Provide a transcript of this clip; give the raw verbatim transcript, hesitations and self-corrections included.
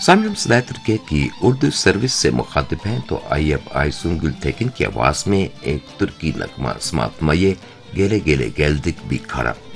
सामने सदाय तुर्की की उर्दू सर्विस से मुखातिब हैं, तो आइए अब आयसून गुलटेकिन की आवाज़ में एक तुर्की नगमा समात मये गेले गेले गेल्दिक भी खड़ा।